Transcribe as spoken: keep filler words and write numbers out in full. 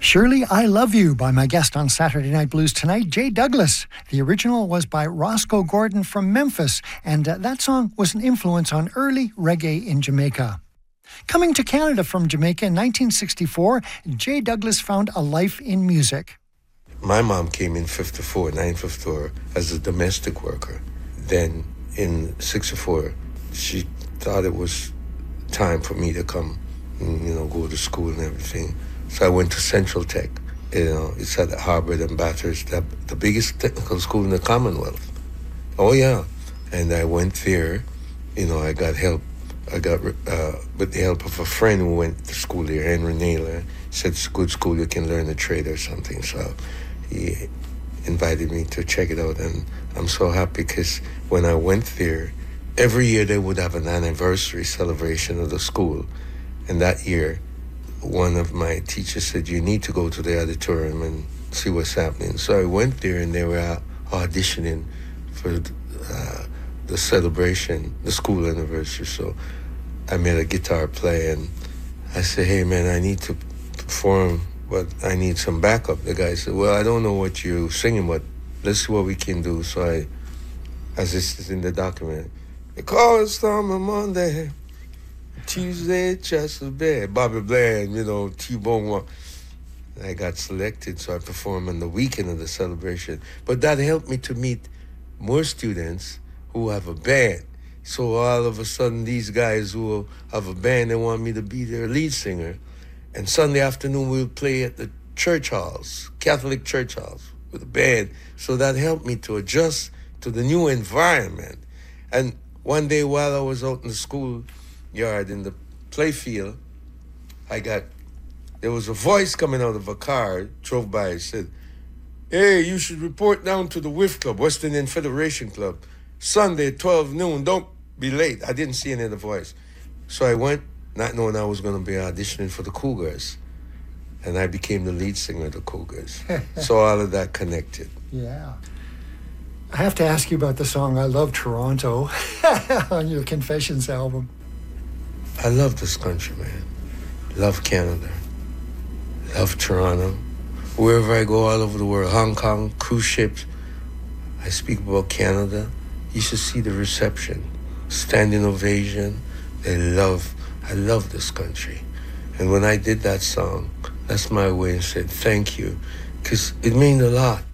Surely I Love You by my guest on Saturday Night Blues tonight, Jay Douglas. The original was by Roscoe Gordon from Memphis, and uh, that song was an influence on early reggae in Jamaica. Coming to Canada from Jamaica in nineteen sixty-four, Jay Douglas found a life in music. My mom came in fifty-four, nineteen fifty-four, as a domestic worker. Then in sixty-four, she thought it was time for me to come and, you know, go to school and everything. So I went to Central Tech. You know, it's at Harvard and Bathurst, the, the biggest technical school in the Commonwealth. Oh, yeah. And I went there. You know, I got help. I got, uh, with the help of a friend who went to school there, Henry Naylor. He said, it's a good school, you can learn a trade or something. So he invited me to check it out. And I'm so happy because when I went there, every year they would have an anniversary celebration of the school. And that year, one of my teachers said, you need to go to the auditorium and see what's happening. So I went there and they were auditioning for uh, the celebration, the school anniversary. So I made a guitar play and I said, hey man, I need to perform, but I need some backup. The guy said, well, I don't know what you're singing, but let's see what we can do. So I, as this is in the document, they call it storm on Monday, Tuesday, Chester Bay, Bobby Blair, and, you know, T-Bone. I got selected, so I performed on the weekend of the celebration. But that helped me to meet more students who have a band. So all of a sudden, these guys who have a band, they want me to be their lead singer. And Sunday afternoon, we'll play at the church halls, Catholic church halls, with a band. So that helped me to adjust to the new environment. And one day while I was out in the school yard in the playfield, I got, there was a voice coming out of a car, drove by and said, hey, you should report down to the W I F Club, Western Indian Federation Club, Sunday, twelve noon, don't be late. I didn't see any of the voice. So I went, not knowing I was going to be auditioning for the Cougars. And I became the lead singer of the Cougars. So all of that connected. Yeah. I have to ask you about the song I Love Toronto on your Confessions album. I love this country, man. Love Canada. Love Toronto. Wherever I go all over the world, Hong Kong, cruise ships, I speak about Canada. You should see the reception. Standing ovation. They love, I love this country. And when I did that song, that's my way and said thank you, because it means a lot.